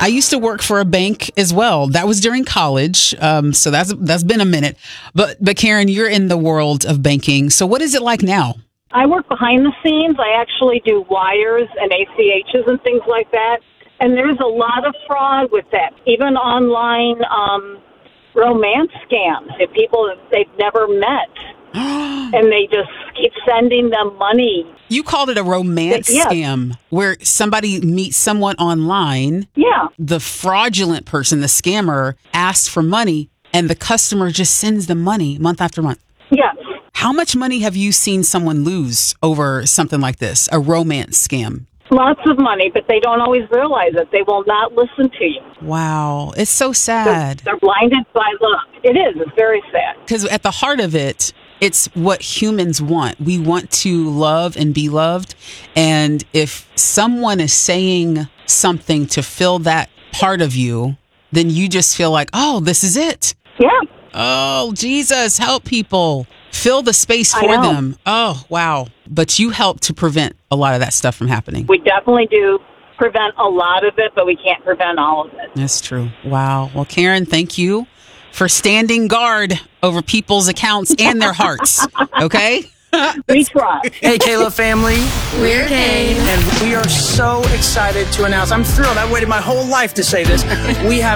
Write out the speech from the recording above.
I used to work for a bank as well. That was during college. So that's been a minute. But Karen, you're in the world of banking. So what is it like now? I work behind the scenes. I actually do wires and ACHs and things like that. And there's a lot of fraud with that, even online romance scams. If people they've never met, and they just keep sending them money. You called it a romance scam, where somebody meets someone online. Yeah. The fraudulent person, the scammer, asks for money, and the customer just sends them money month after month. Yes. How much money have you seen someone lose over something like this, a romance scam? Lots of money, but they don't always realize it. They will not listen to you. Wow. It's so sad. They're blinded by love. It is. It's very sad. Because at the heart of it, it's what humans want. We want to love and be loved. And if someone is saying something to fill that part of you, then you just feel like, oh, this is it. Yeah. Oh, Jesus, help people. Fill the space for them. Oh, wow. But you help to prevent a lot of that stuff from happening. We definitely do prevent a lot of it, but we can't prevent all of it. That's true. Wow. Well, Karen, thank you for standing guard over people's accounts and their hearts. Okay? We try. Hey, Kayla family. We're Kane. And we are so excited to announce, I'm thrilled. I waited my whole life to say this. We have